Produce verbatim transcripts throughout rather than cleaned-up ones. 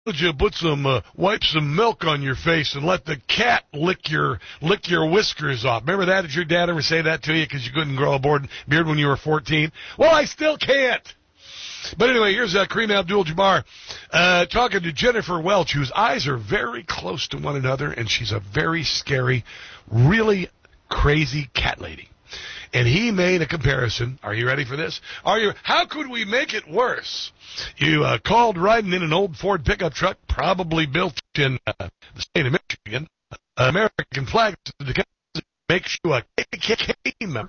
don't you put some uh, wipe some milk on your face and let the cat lick your lick your whiskers off? Remember that? Did your dad ever say that to you because you couldn't grow a board, beard when you were fourteen? Well, I still can't. But anyway, here's uh, Kareem Abdul-Jabbar uh, talking to Jennifer Welch, whose eyes are very close to one another, and she's a very scary, really crazy cat lady. And he made a comparison. Are you ready for this? Are you? How could we make it worse? You uh, called riding in an old Ford pickup truck, probably built in uh, the state of Michigan, uh, American flag to make you a K K K member.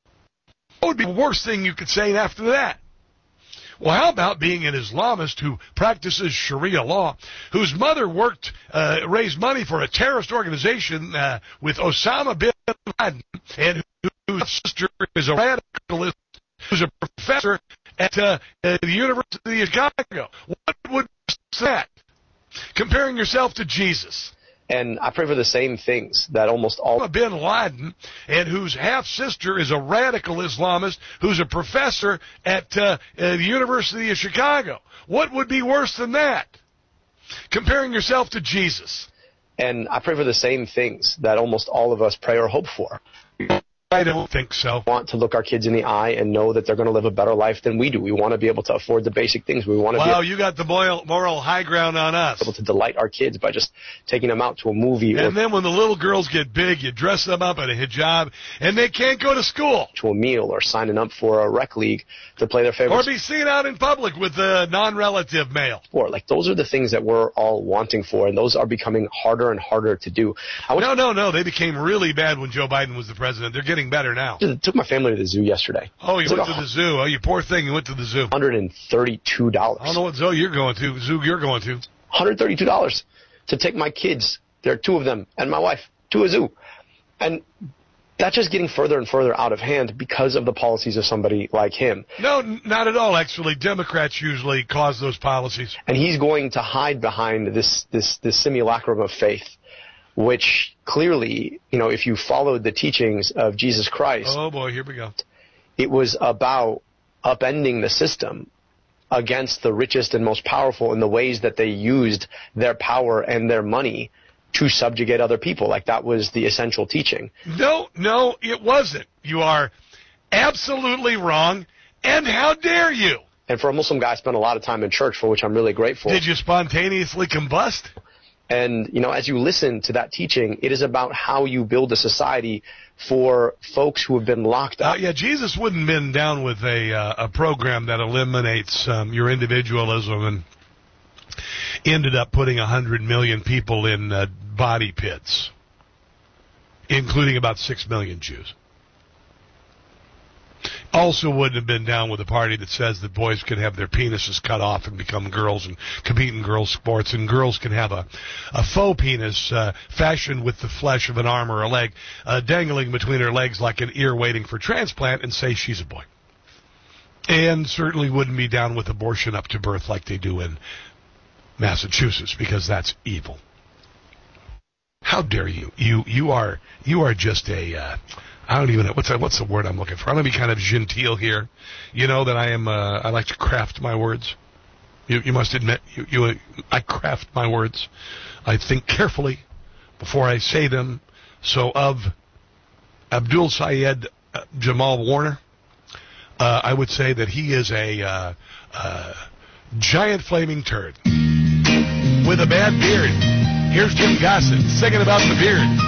What would be the worst thing you could say after that? Well, how about being an Islamist who practices Sharia law, whose mother worked, uh, raised money for a terrorist organization uh, with Osama bin Laden, and whose sister is a radicalist, who's a professor at uh, uh, the University of Chicago? What would that? Comparing yourself to Jesus. And I pray for the same things that almost all bin Laden, and whose half-sister is a radical Islamist who's a professor at uh, uh, the University of Chicago. What would be worse than that? Comparing yourself to Jesus. And I pray for the same things that almost all of us pray or hope for. I don't think so. We want to look our kids in the eye and know that they're going to live a better life than we do. We want to be able to afford the basic things. We want to wow, be you got the moral, moral high ground on us. Able to delight our kids by just taking them out to a movie. And or then when the little girls get big, you dress them up in a hijab, and they can't go to school. To a meal or signing up for a rec league to play their favorite Or be seen out in public with a non-relative male. sport. Like, those are the things that we're all wanting for, and those are becoming harder and harder to do. I no, no, no. They became really bad when Joe Biden was the president. They're getting better now. Took my family to the zoo yesterday. Oh, you went to the zoo. Oh, you poor thing. You went to the zoo. one hundred thirty-two dollars. I don't know what zoo you're going to. Zoo you're going to. one hundred thirty-two dollars to take my kids, there are two of them, and my wife, to a zoo. And that's just getting further and further out of hand because of the policies of somebody like him. No, not at all, actually. Democrats usually cause those policies. And he's going to hide behind this, this, this simulacrum of faith, which clearly, you know, if you followed the teachings of Jesus Christ. Oh, boy, here we go. It was about upending the system against the richest and most powerful in the ways that they used their power and their money to subjugate other people. Like, that was the essential teaching. No, no, it wasn't. You are absolutely wrong, and how dare you? And for a Muslim guy, I spent a lot of time in church, for which I'm really grateful. Did you spontaneously combust? And, you know, as you listen to that teaching, it is about how you build a society for folks who have been locked up. Uh, yeah, Jesus wouldn't have been down with a uh, a program that eliminates um, your individualism and ended up putting one hundred million people in uh, body pits, including about six million Jews. Also wouldn't have been down with a party that says that boys can have their penises cut off and become girls and compete in girls' sports, and girls can have a, a faux penis uh, fashioned with the flesh of an arm or a leg uh, dangling between her legs like an ear waiting for transplant, and say she's a boy. And certainly wouldn't be down with abortion up to birth like they do in Massachusetts, because that's evil. How dare you? You you are you are just a uh, I don't even know what's the, what's the word I'm looking for. I'm gonna be kind of genteel here. You know that I am. Uh, I like to craft my words. You you must admit you you uh, I craft my words. I think carefully before I say them. So of Abdul Sayed uh, Jamal Warner, uh, I would say that he is a uh, uh, giant flaming turd with a bad beard. Here's Jim Gossett singing about the beard.